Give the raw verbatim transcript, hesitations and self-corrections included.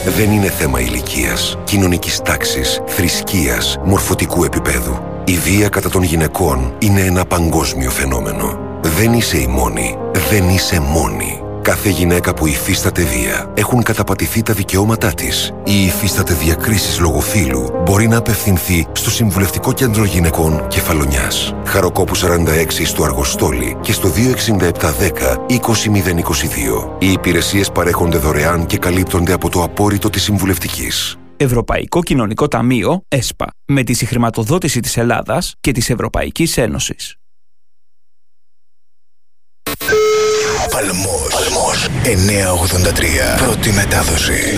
δεν είναι θέμα ηλικίας, κοινωνικής τάξης, θρησκείας, μορφωτικού επίπεδου. Η βία κατά των γυναικών είναι ένα παγκόσμιο φαινόμενο. Δεν είσαι η μόνη. Δεν είσαι μόνη. Κάθε γυναίκα που υφίσταται βία, έχουν καταπατηθεί τα δικαιώματά της ή υφίσταται διακρίσεις λόγω φύλου, μπορεί να απευθυνθεί στο Συμβουλευτικό Κέντρο Γυναικών Κεφαλονιάς. Χαροκόπου σαράντα έξι στο Αργοστόλι και στο δύο εξήντα επτά δέκα είκοσι μηδέν είκοσι δύο. Οι υπηρεσίες παρέχονται δωρεάν και καλύπτονται από το απόρριτο της Συμβουλευτικής. Ευρωπαϊκό Κοινωνικό Ταμείο, ΕΣΠΑ, με τη συγχρηματοδότηση της Ελλάδας και της Ευρωπαϊκής Ένωσης. Παλμός, Παλμός εννιακόσια ογδόντα τρία, πρώτη μετάδοση.